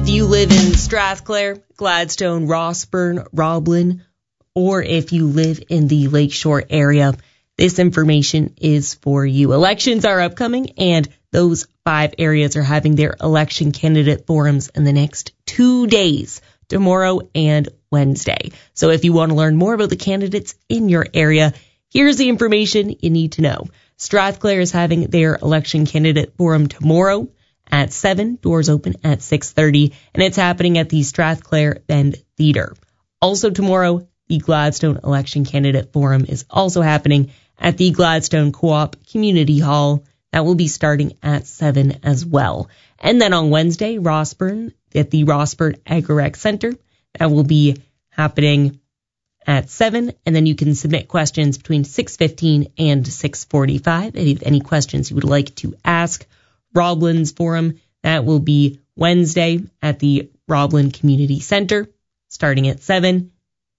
If you live in Strathclair, Gladstone, Rossburn, Roblin, or if you live in the Lakeshore area, this information is for you. Elections are upcoming, and those 5 areas are having their election candidate forums in the next 2 days, tomorrow and Wednesday. So if you want to learn more about the candidates in your area, here's the information you need to know. Strathclair is having their election candidate forum tomorrow at 7, doors open at 6:30, and it's happening at the Strathclair Bend Theater. Also tomorrow, the Gladstone Election Candidate Forum is also happening at the Gladstone Co-op Community Hall. That will be starting at 7 as well. And then on Wednesday, Rossburn at the Rossburn Agri-Rec Center. That will be happening at 7, and then you can submit questions between 6:15 and 6:45. If you have any questions you would like to ask. Roblin's Forum, that will be Wednesday at the Roblin Community Center, starting at 7.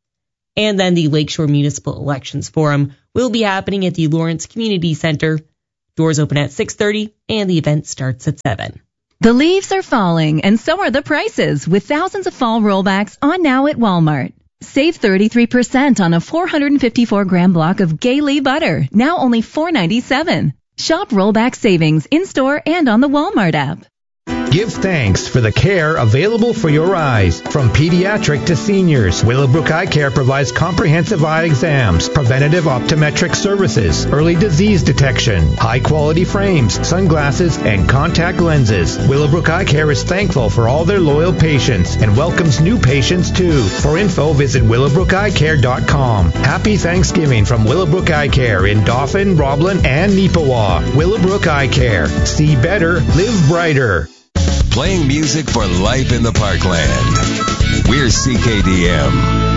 And then the Lakeshore Municipal Elections Forum will be happening at the Lawrence Community Center. Doors open at 6:30, and the event starts at 7. The leaves are falling, and so are the prices, with thousands of fall rollbacks on now at Walmart. Save 33% on a 454-gram block of Gaylee butter, now only $4.97. Shop rollback savings in-store and on the Walmart app. Give thanks for the care available for your eyes. From pediatric to seniors, Willowbrook Eye Care provides comprehensive eye exams, preventative optometric services, early disease detection, high-quality frames, sunglasses, and contact lenses. Willowbrook Eye Care is thankful for all their loyal patients and welcomes new patients too. For info, visit willowbrookeyecare.com. Happy Thanksgiving from Willowbrook Eye Care in Dauphin, Roblin, and Neepawa. Willowbrook Eye Care. See better, live brighter. Playing music for life in the Parkland. We're CKDM.